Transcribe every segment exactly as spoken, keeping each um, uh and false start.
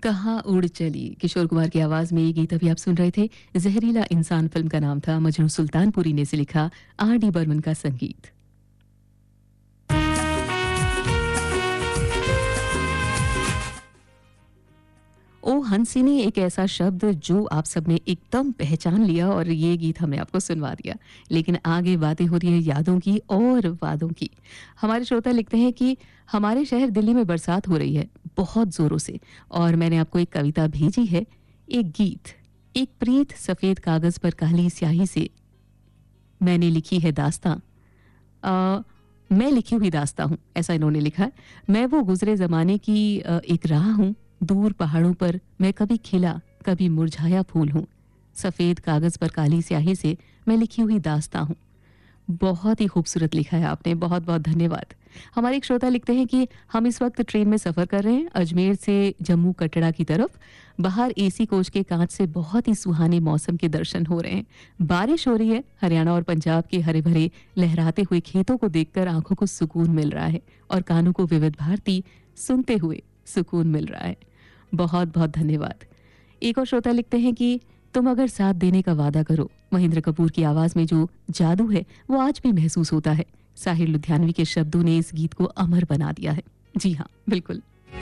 कहाँ उड़ चली, किशोर कुमार की आवाज में ये गीत अभी आप सुन रहे थे। जहरीला इंसान फिल्म का नाम था। मजनू सुल्तानपुरी ने से लिखा, आर डी बर्मन का संगीत। ओ हंसिनी एक ऐसा शब्द जो आप सबने एकदम पहचान लिया और ये गीत हमने आपको सुनवा दिया। लेकिन आगे बातें हो रही है यादों की और वादों की। हमारे श्रोता लिखते हैं कि हमारे शहर दिल्ली में बरसात हो रही है बहुत जोरों से, और मैंने आपको एक कविता भेजी है, एक गीत। एक प्रीत सफेद कागज पर काली स्याही से मैंने लिखी है दास्तां। अ, मैं लिखी हुई दास्तां हूँ, ऐसा इन्होंने लिखा है। मैं वो गुजरे जमाने की अ, एक राह हूँ। दूर पहाड़ों पर मैं कभी खिला कभी मुरझाया फूल हूँ। सफेद कागज पर काली स्याही से मैं लिखी हुई दास्तां हूँ। बहुत ही खूबसूरत लिखा है आपने, बहुत बहुत धन्यवाद। हमारे एक श्रोता लिखते हैं कि हम इस वक्त ट्रेन में सफर कर रहे हैं अजमेर से जम्मू कटरा की तरफ। बाहर एसी कोच के कांच से बहुत ही सुहाने मौसम के दर्शन हो रहे हैं। बारिश हो रही है। हरियाणा और पंजाब के हरे भरे लहराते हुए खेतों को देखकर आंखों को सुकून मिल रहा है और कानों को विविध भारती सुनते हुए सुकून मिल रहा है। बहुत बहुत धन्यवाद। एक और श्रोता लिखते हैं कि तुम अगर साथ देने का वादा करो, महेंद्र कपूर की आवाज में जो जादू है वो आज भी महसूस होता है। साहिर लुधियानवी के शब्दों ने इस गीत को अमर बना दिया है। जी हाँ, बिल्कुल।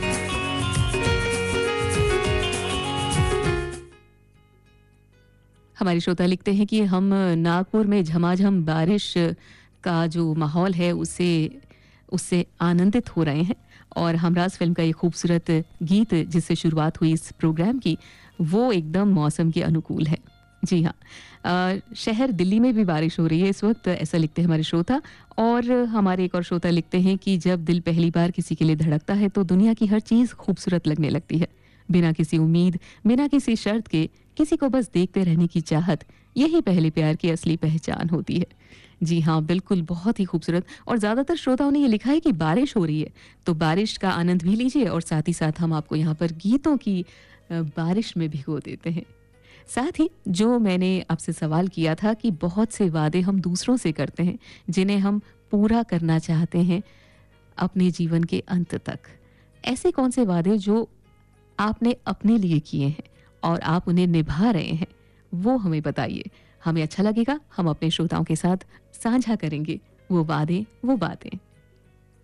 हमारे श्रोता लिखते हैं कि हम नागपुर में झमाझम बारिश का जो माहौल है उससे उससे आनंदित हो रहे हैं, और हमराज फिल्म का ये खूबसूरत गीत जिससे शुरुआत हुई इस प्रोग्राम की, वो एकदम मौसम के अनुकूल है। जी हाँ, अ, शहर दिल्ली में भी बारिश हो रही है इस वक्त, ऐसा लिखते हैं हमारे श्रोता। और हमारे एक और श्रोता लिखते हैं कि जब दिल पहली बार किसी के लिए धड़कता है तो दुनिया की हर चीज़ खूबसूरत लगने लगती है। बिना किसी उम्मीद, बिना किसी शर्त के किसी को बस देखते रहने की चाहत, यही पहले प्यार की असली पहचान होती है। जी हाँ, बिल्कुल, बहुत ही खूबसूरत। और ज़्यादातर श्रोताओं ने ये लिखा है कि बारिश हो रही है, तो बारिश का आनंद भी लीजिए और साथ ही साथ हम आपको यहाँ पर गीतों की अ, बारिश में भिगो देते हैं। साथ ही जो मैंने आपसे सवाल किया था कि बहुत से वादे हम दूसरों से करते हैं जिन्हें हम पूरा करना चाहते हैं अपने जीवन के अंत तक। ऐसे कौन से वादे जो आपने अपने लिए किए हैं और आप उन्हें निभा रहे हैं, वो हमें बताइए। हमें अच्छा लगेगा, हम अपने श्रोताओं के साथ साझा करेंगे वो वादे, वो बातें।